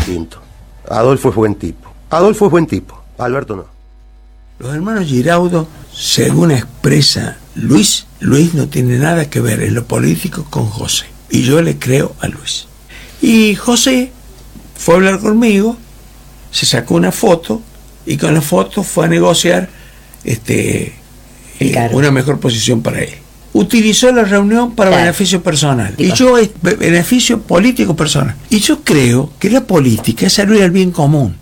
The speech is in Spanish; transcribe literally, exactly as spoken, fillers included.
distinto. Adolfo es buen tipo. Adolfo es buen tipo. Alberto no. Los hermanos Giraudo, según expresa Luis, Luis no tiene nada que ver en lo político con José. Y yo le creo a Luis. Y José fue a hablar conmigo, se sacó una foto y con la foto fue a negociar este, eh, una mejor posición para él. Utilizó la reunión para claro. beneficio personal. Y yo, beneficio político personal. Y yo creo que la política es servir al bien común.